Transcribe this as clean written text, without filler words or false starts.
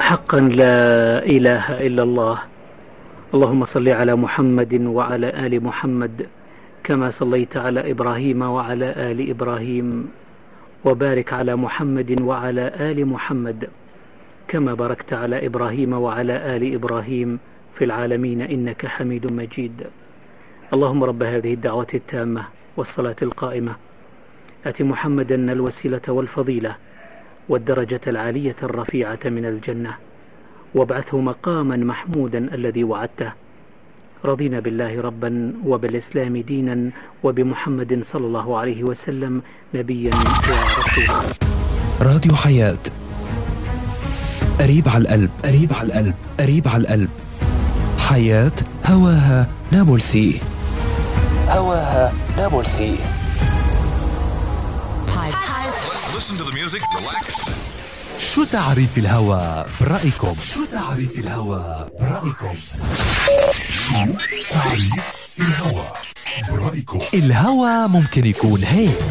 حقا لا إله إلا الله. اللهم صل على محمد وعلى آل محمد كما صليت على إبراهيم وعلى آل إبراهيم، وبارك على محمد وعلى آل محمد كما باركت على إبراهيم وعلى آل إبراهيم في العالمين إنك حميد مجيد. اللهم رب هذه الدعوة التامة والصلاة القائمة آت محمدا الوسيلة والفضيلة والدرجة العالية الرفيعة من الجنة، وابعثه مقاما محمودا الذي وعدته. رضينا بالله ربا وبالإسلام دينا وبمحمد صلى الله عليه وسلم نبيا ورسولا. راديو حياة، قريب على القلب، قريب على القلب، قريب على القلب. حياة هواها نابلسي، هواها نابلسي. Listen to the music, relax. شو تعريف الهوى برأيكم؟ شو تعريف الهوى برأيكم؟ شو تعريف الهوى برأيكم؟ الهوى ممكن يكون هيك: